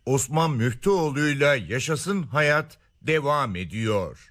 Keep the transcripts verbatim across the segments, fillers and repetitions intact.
Osman Müftüoğlu'yla Yaşasın Hayat devam ediyor.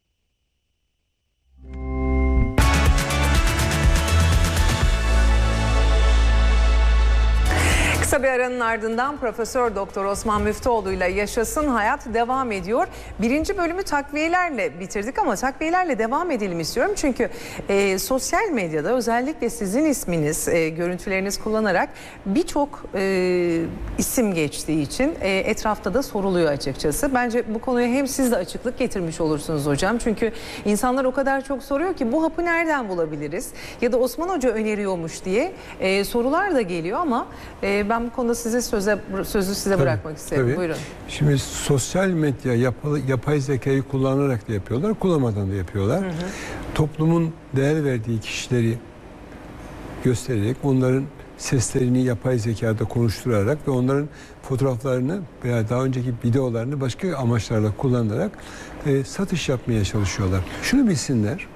Kısa bir aranın ardından Profesör Doktor Osman Müftüoğlu ile Yaşasın Hayat devam ediyor. Birinci bölümü takviyelerle bitirdik ama takviyelerle devam edelim istiyorum. Çünkü e, sosyal medyada özellikle sizin isminiz, e, görüntüleriniz kullanarak birçok e, isim geçtiği için e, etrafta da soruluyor açıkçası. Bence bu konuya hem siz de açıklık getirmiş olursunuz hocam. Çünkü insanlar o kadar çok soruyor ki bu hapı nereden bulabiliriz? Ya da Osman Hoca öneriyormuş diye e, sorular da geliyor ama e, ben bu konuda size söze, sözü size tabii, bırakmak isterim. Tabii. Buyurun. Şimdi sosyal medya yapay, yapay zekayı kullanarak da yapıyorlar, kullanmadan da yapıyorlar. Hı hı. Toplumun değer verdiği kişileri göstererek, onların seslerini yapay zekada konuşturarak ve onların fotoğraflarını veya daha önceki videolarını başka amaçlarla kullanarak e, satış yapmaya çalışıyorlar. Şunu bilsinler,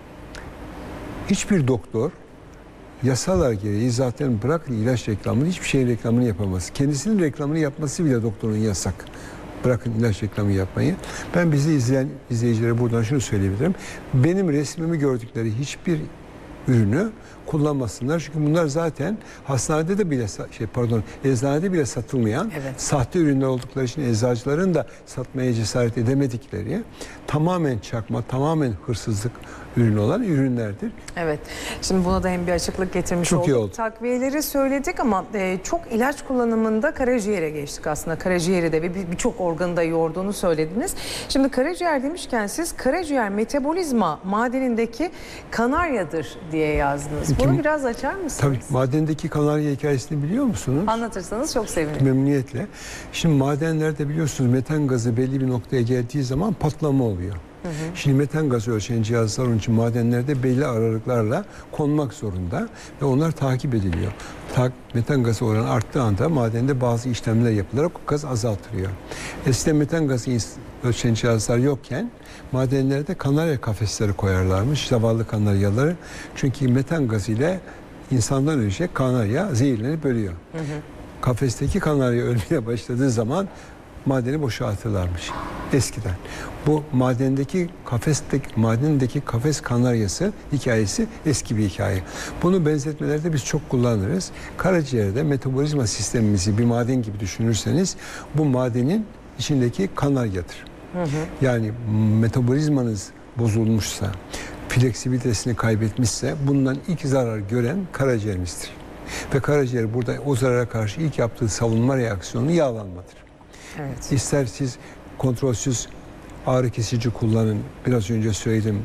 hiçbir doktor yasalar gereği zaten bırakın ilaç reklamını, hiçbir şeyin reklamını yapamaz. Kendisinin reklamını yapması bile doktorun yasak. Bırakın ilaç reklamı yapmayı. Ben bizi izleyen izleyicilere buradan şunu söyleyebilirim. Benim resmimi gördükleri hiçbir ürünü kullanmasınlar. Çünkü bunlar zaten hastanede de bile şey pardon eczanede bile satılmayan evet. sahte ürünler oldukları için eczacıların da satmaya cesaret edemedikleri tamamen çakma, tamamen hırsızlık ürünü olan ürünlerdir. Evet. Şimdi buna da hem bir açıklık getirmiş çok olduk. Iyi oldu. Takviyeleri söyledik ama e, çok ilaç kullanımında karaciğere geçtik aslında. Karaciğeri de ve birçok organı da yorduğunu söylediniz. Şimdi karaciğer demişken siz karaciğer metabolizma madenindeki kanaryadır diye yazdınız. Bunu Kim? biraz açar mısınız? Tabii. Madendeki kanarya hikayesini biliyor musunuz? Anlatırsanız çok sevinirim. Memnuniyetle. Şimdi madenlerde biliyorsunuz metan gazı belli bir noktaya geldiği zaman patlama oluyor. Hı hı. Şimdi metan gazı ölçen cihazlar onun için madenlerde belli aralıklarla konmak zorunda ve onlar takip ediliyor. Ta metan gazı oranı arttığı anda madende bazı işlemler yapılarak o gaz azaltılıyor. Eskiden metan gazı ölçen cihazlar yokken madenlerde kanarya kafesleri koyarlarmış, zavallı kanaryaları. Çünkü metan gazı ile insandan önce kanarya zehirlenip ölüyor. Hı hı. Kafesteki kanarya ölmeye başladığı zaman madeni boşaltırlarmış eskiden. Bu madendeki kafesteki madendeki kafes kanaryası hikayesi eski bir hikaye. Bunu benzetmelerde biz çok kullanırız. Karaciğerde metabolizma sistemimizi bir maden gibi düşünürseniz bu madenin içindeki kanaryadır. Hı hı. Yani metabolizmanız bozulmuşsa, fleksibilitesini kaybetmişse bundan ilk zarar gören karaciğerimizdir. Ve karaciğer burada o zarara karşı ilk yaptığı savunma reaksiyonu yağlanmadır. Evet. İster siz kontrolsüz ağrı kesici kullanın, biraz önce söyledim,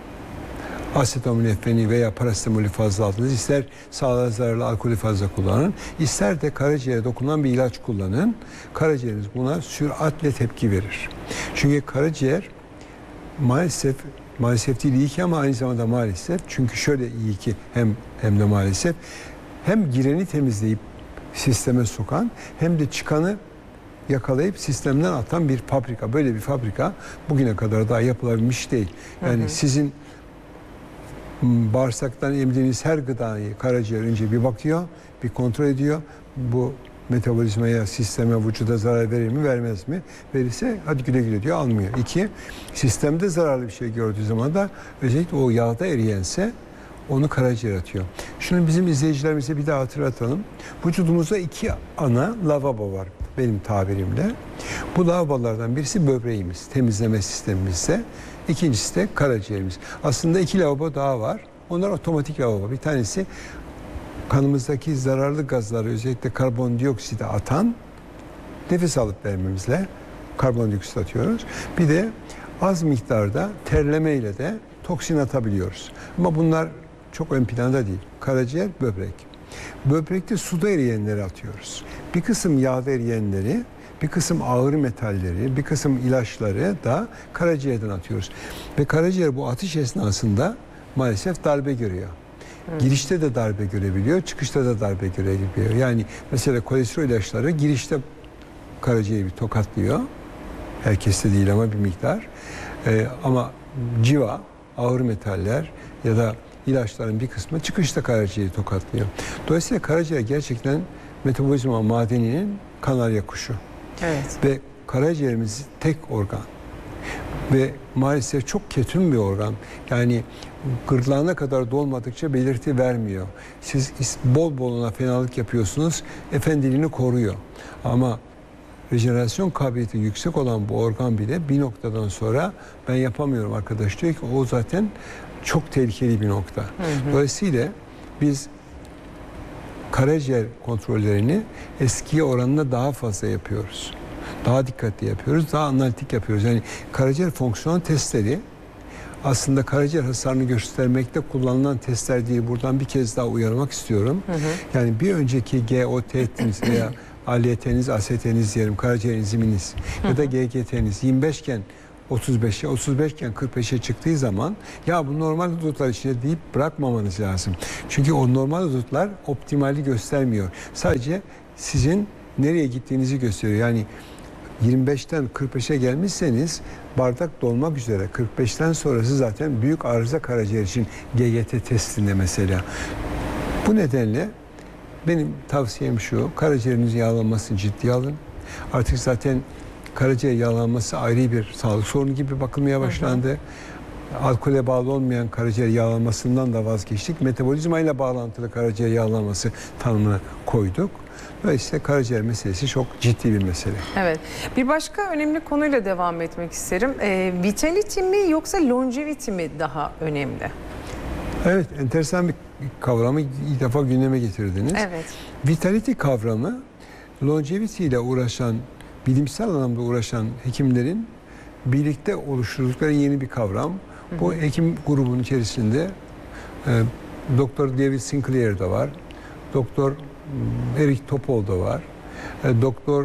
asetaminofeni veya parasetamolü fazla aldınız, ister sağlığa zararlı alkolü fazla kullanın, ister de karaciğere dokunan bir ilaç kullanın, karaciğeriniz buna süratle tepki verir. Çünkü karaciğer maalesef, maalesef değil iyi ki ama aynı zamanda maalesef, çünkü şöyle iyi ki hem hem de maalesef, hem gireni temizleyip sisteme sokan hem de çıkanı yakalayıp sistemden atan bir fabrika. Böyle bir fabrika bugüne kadar daha yapılabilmiş değil. Yani hı hı. sizin bağırsaktan emdiğiniz her gıdayı karaciğer önce bir bakıyor, bir kontrol ediyor. Bu metabolizmaya, sisteme, vücuda zarar verir mi, vermez mi? Verirse hadi güle güle diyor, almıyor. İki, sistemde zararlı bir şey gördüğü zaman da özellikle o yağda eriyense onu karaciğer atıyor. Şunu bizim izleyicilerimize bir daha hatırlatalım. Vücudumuzda iki ana lavabo var benim tabirimle. Bu lavabolardan birisi böbreğimiz, temizleme sistemimizde. İkincisi de karaciğerimiz. Aslında iki lavabo daha var. Onlar otomatik lavabo. Bir tanesi kanımızdaki zararlı gazları, özellikle karbondioksiti atan, nefes alıp vermemizle karbondioksit atıyoruz. Bir de az miktarda terlemeyle de toksin atabiliyoruz. Ama bunlar çok ön planda değil. Karaciğer, böbrek. Böbrekte suda eriyenleri atıyoruz. Bir kısım yağda eriyenleri, bir kısım ağır metalleri, bir kısım ilaçları da karaciğerden atıyoruz. Ve karaciğer bu atış esnasında maalesef darbe görüyor. Hmm. Girişte de darbe görebiliyor, çıkışta da darbe görebiliyor. Yani mesela kolesterol ilaçları girişte karaciğeri bir tokatlıyor. Herkeste değil ama bir miktar. Ee, ama civa, ağır metaller ya da ilaçların bir kısmı çıkışta karaciğeri tokatlıyor. Dolayısıyla karaciğer gerçekten metabolizma madeninin kanarya kuşu. Evet. Ve karaciğerimiz tek organ. Ve maalesef çok ketum bir organ. Yani gırtlağına kadar dolmadıkça belirti vermiyor. Siz bol bol ona fenalık yapıyorsunuz, efendiliğini koruyor. Ama rejenerasyon kabiliyeti yüksek olan bu organ bile bir noktadan sonra ben yapamıyorum arkadaş diyor ki o zaten çok tehlikeli bir nokta. Hı hı. Dolayısıyla biz karaciğer kontrollerini eskiye oranla daha fazla yapıyoruz. Daha dikkatli yapıyoruz, daha analitik yapıyoruz. Yani karaciğer fonksiyon testleri aslında karaciğer hasarını göstermekte kullanılan testler diye buradan bir kez daha uyarmak istiyorum. Hı hı. Yani bir önceki G O T'niz veya A L T'niz, A S T'niz diyelim, karaciğer enziminiz ya da G G T'niz yirmi beş iken otuz beşe, otuz beş iken kırk beşe çıktığı zaman ya bu normal hudutlar içinde deyip bırakmamanız lazım. Çünkü o normal hudutlar optimali göstermiyor. Sadece sizin nereye gittiğinizi gösteriyor. Yani yirmi beşten kırk beşe gelmişseniz bardak dolmak üzere. kırk beşten sonrası zaten büyük arıza karaciğer için G G T testinde mesela. Bu nedenle benim tavsiyem şu, karaciğerinizin yağlanmasını ciddiye alın. Artık zaten karaciğer yağlanması ayrı bir sağlık sorunu gibi bakılmaya başlandı. Hı hı. Alkole bağlı olmayan karaciğer yağlanmasından da vazgeçtik. Metabolizmayla bağlantılı karaciğer yağlanması tanımını koyduk. Dolayısıyla karaciğer meselesi çok ciddi bir mesele. Evet. Bir başka önemli konuyla devam etmek isterim. E, vitality mi yoksa longevity mi daha önemli? Evet, enteresan bir kavramı ilk defa gündeme getirdiniz. Evet. Vitality kavramı longevity ile uğraşan, bilimsel anlamda uğraşan hekimlerin birlikte oluşturdukları yeni bir kavram. Hı hı. Bu hekim grubunun içerisinde e, Doktor David Sinclair da var. Doktor Eric Topol da var. E, Doktor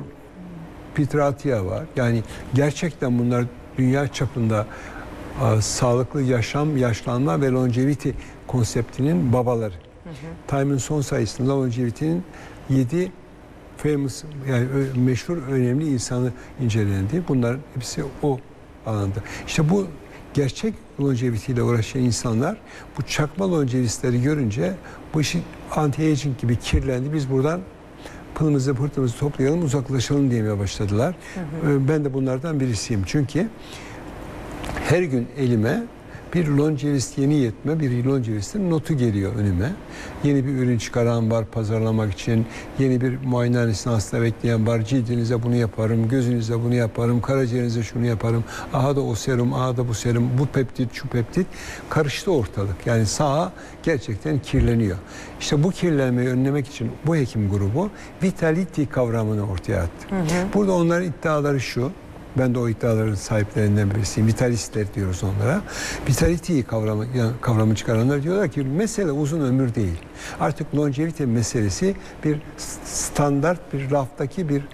Peter Attia var. Yani gerçekten bunlar dünya çapında e, sağlıklı yaşam, yaşlanma ve longevity konseptinin babaları. Hı hı. Time'ın son sayısında longevity'nin yedi famous yani meşhur önemli insanı incelendi. Bunlar hepsi o alanda. İşte bu gerçek longevity ile uğraşan insanlar bu çakma longevistleri görünce bu işin anti-aging gibi kirlendi. Biz buradan pılımızı pırtımızı toplayalım, uzaklaşalım diyemeye başladılar. Hı hı. Ben de bunlardan birisiyim. Çünkü her gün elime bir longevist yeni yetme, bir longevistin notu geliyor önüme. Yeni bir ürün çıkaran var pazarlamak için, yeni bir muayenehanesinde hasta bekleyen var, cildinize bunu yaparım, gözünüze bunu yaparım, karaciğerinize şunu yaparım, aha da o serum, aha da bu serum, bu peptit, şu peptit, karıştı ortalık. Yani saha gerçekten kirleniyor. İşte bu kirlenmeyi önlemek için bu hekim grubu vitality kavramını ortaya attı. Hı hı. Burada onların iddiaları şu, ben de o iddiaların sahiplerinden birisiyim. Vitalistler diyoruz onlara. Vitality kavramı, yani kavramı çıkaranlar diyorlar ki mesele uzun ömür değil. Artık longevity meselesi bir standart, bir raftaki bir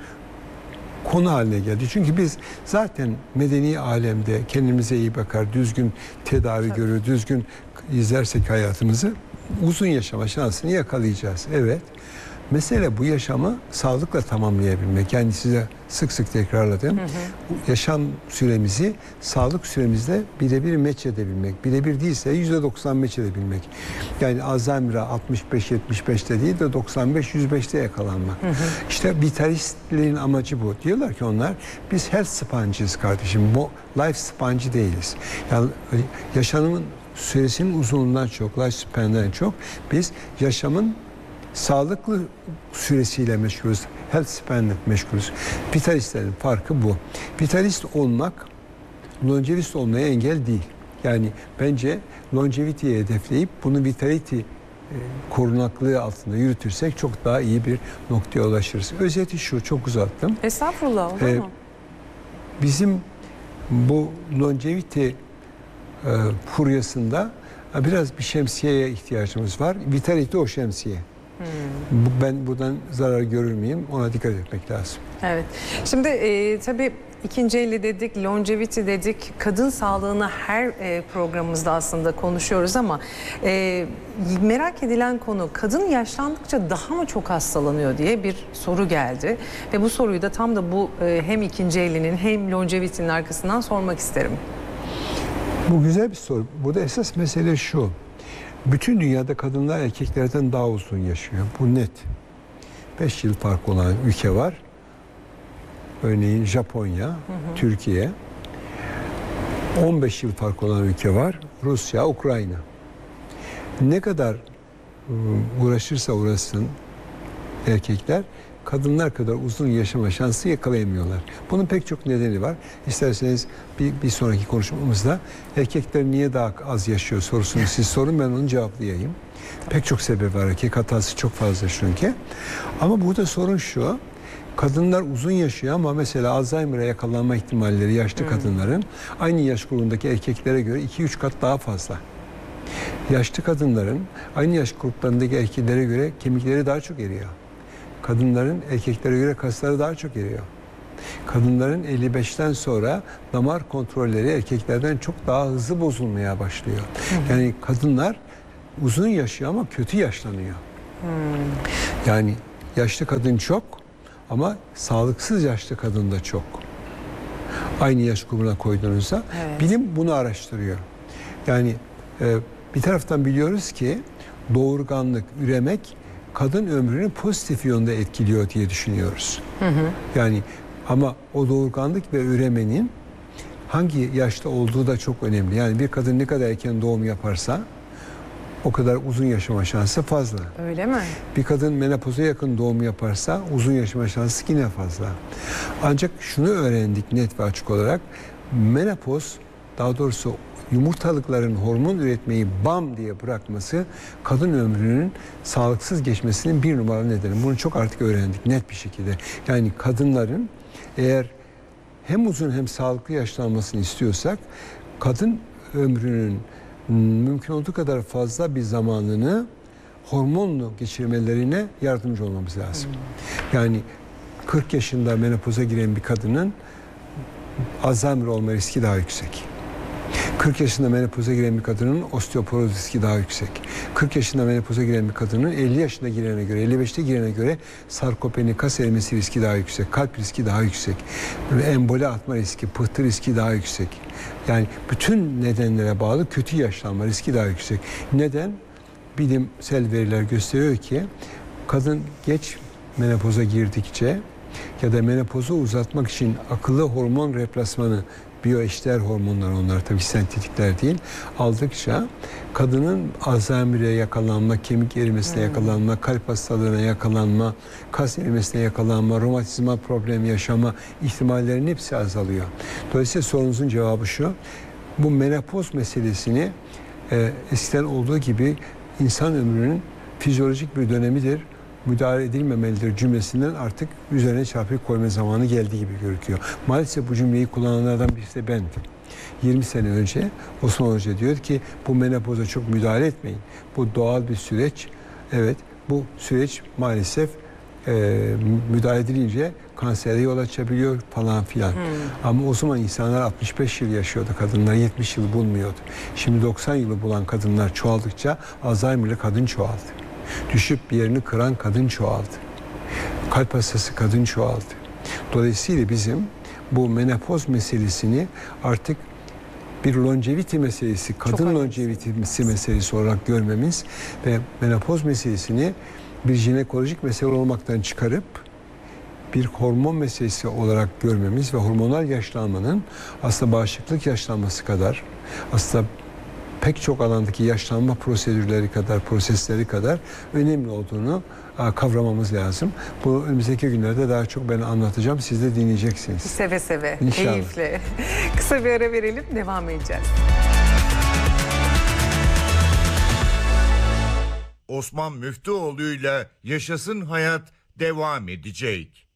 konu haline geldi. Çünkü biz zaten medeni alemde kendimize iyi bakar, düzgün tedavi Tabii. görür, düzgün izlersek hayatımızı uzun yaşama şansını yakalayacağız. Evet. Mesele bu yaşamı sağlıkla tamamlayabilmek. Yani size sık sık tekrarladım. Hı hı. Yaşam süremizi sağlık süremizle birebir meç edebilmek. Birebir değilse yüzde doksan meç edebilmek. Yani Alzheimer'a altmış beş yetmiş beşte değil de doksan beş yüz beşte yakalanmak. Hı hı. İşte vitalistlerin amacı bu. Diyorlar ki onlar biz health sponge'ız kardeşim. Bu life sponge değiliz. Yani yaşamın süresinin uzunluğundan çok, life span'den çok biz yaşamın sağlıklı süresiyle meşgulüz. Health span'le meşgulüz. Vitalistlerin farkı bu. Vitalist olmak longevist olmaya engel değil. Yani bence longevity'yi hedefleyip bunu vitality e, korunaklığı altında yürütürsek çok daha iyi bir noktaya ulaşırız. Özeti şu, çok uzattım. Estağfurullah, olur ee, mu? Bizim bu longevity e, furyasında biraz bir şemsiyeye ihtiyacımız var. Vitality o şemsiye. Hmm. Ben buradan zarar görür müyüm? Ona dikkat etmek lazım. Evet. Şimdi e, tabii ikinci eli dedik, longevity dedik. Kadın sağlığını her e, programımızda aslında konuşuyoruz ama e, merak edilen konu kadın yaşlandıkça daha mı çok hastalanıyor diye bir soru geldi. Ve bu soruyu da tam da bu e, hem ikinci elinin hem longevity'nin arkasından sormak isterim. Bu güzel bir soru. Burada esas mesele şu. Bütün dünyada kadınlar erkeklerden daha uzun yaşıyor. Bu net. beş yıl fark olan ülke var. Örneğin Japonya, hı hı. Türkiye. on beş yıl fark olan ülke var. Rusya, Ukrayna. Ne kadar uğraşırsa uğraşsın erkekler, kadınlar kadar uzun yaşama şansı yakalayamıyorlar. Bunun pek çok nedeni var. İsterseniz bir, bir sonraki konuşmamızda erkekler niye daha az yaşıyor sorusunu siz sorun, ben onu cevaplayayım. Pek çok sebep var. Erkek hatası çok fazla çünkü. Ama burada sorun şu. Kadınlar uzun yaşıyor ama mesela Alzheimer'a yakalanma ihtimalleri yaşlı hmm. kadınların aynı yaş grubundaki erkeklere göre iki üç kat daha fazla. Yaşlı kadınların aynı yaş gruplarındaki erkeklere göre kemikleri daha çok eriyor. Kadınların erkeklere göre kasları daha çok eriyor. Kadınların elli beşten sonra damar kontrolleri erkeklerden çok daha hızlı bozulmaya başlıyor. Hmm. Yani kadınlar uzun yaşıyor ama kötü yaşlanıyor. Hmm. Yani yaşlı kadın çok ama sağlıksız yaşlı kadın da çok. Aynı yaş grubuna koyduğunuzda evet. Bilim bunu araştırıyor. Yani e, bir taraftan biliyoruz ki doğurganlık, üremek kadın ömrünü pozitif yönde etkiliyor diye düşünüyoruz. Hı hı. Yani ama o doğurganlık ve üremenin hangi yaşta olduğu da çok önemli. Yani bir kadın ne kadar erken doğum yaparsa o kadar uzun yaşama şansı fazla. Öyle mi? Bir kadın menopoza yakın doğum yaparsa uzun yaşama şansı yine fazla. Ancak şunu öğrendik net ve açık olarak. Menopoz, daha doğrusu yumurtalıkların hormon üretmeyi bam diye bırakması kadın ömrünün sağlıksız geçmesinin bir numaralı nedeni. Bunu çok artık öğrendik net bir şekilde. Yani kadınların eğer hem uzun hem sağlıklı yaşlanmasını istiyorsak kadın ömrünün mümkün olduğu kadar fazla bir zamanını hormonlu geçirmelerine yardımcı olmamız lazım. Hmm. Yani kırk yaşında menopoza giren bir kadının Alzheimer olma riski daha yüksek. kırk yaşında menopoza giren bir kadının osteoporoz riski daha yüksek. kırk yaşında menopoza giren bir kadının elli yaşında girene göre, elli beşte girene göre sarkopeni, kas erimesi riski daha yüksek, kalp riski daha yüksek, emboli atma riski, pıhtı riski daha yüksek. Yani bütün nedenlere bağlı kötü yaşlanma riski daha yüksek. Neden? Bilimsel veriler gösteriyor ki kadın geç menopoza girdikçe ya da menopozu uzatmak için akıllı hormon replasmanı, biyoeşdeğer hormonlar, onlar tabii sentetikler değil, aldıkça kadının Alzheimer'e yakalanma, kemik erimesine hmm. yakalanma, kalp hastalığına yakalanma, kas erimesine yakalanma, romatizma problemi yaşama ihtimallerinin hepsi azalıyor. Dolayısıyla sorunuzun cevabı şu: bu menopoz meselesini e, eskiden olduğu gibi insan ömrünün fizyolojik bir dönemidir, müdahale edilmemelidir cümlesinden artık üzerine çarpı koyma zamanı geldiği gibi gözüküyor. Maalesef bu cümleyi kullananlardan birisi de bendim. yirmi sene önce Osman Hoca diyor ki bu menopoza çok müdahale etmeyin. Bu doğal bir süreç. Evet, bu süreç maalesef e, müdahale edilince kansere yol açabiliyor falan filan. Hmm. Ama o zaman insanlar altmış beş yıl yaşıyordu, kadınlar yetmiş yıl bulmuyordu. Şimdi doksan yılı bulan kadınlar çoğaldıkça Alzheimer'lı kadın çoğaldı. Düşüp bir yerini kıran kadın çoğaldı. Kalp hastası kadın çoğaldı. Dolayısıyla bizim bu menopoz meselesini artık bir longevity meselesi, kadın longevity meselesi olarak görmemiz ve menopoz meselesini bir jinekolojik mesele olmaktan çıkarıp bir hormon meselesi olarak görmemiz ve hormonal yaşlanmanın aslında bağışıklık yaşlanması kadar, aslında pek çok alandaki yaşlanma prosedürleri kadar, prosesleri kadar önemli olduğunu kavramamız lazım. Bu önümüzdeki günlerde daha çok ben anlatacağım. Siz de dinleyeceksiniz. Seve seve, İnşallah. keyifle. Kısa bir ara verelim, devam edeceğiz. Osman Müftüoğlu'yla Yaşasın Hayat devam edecek.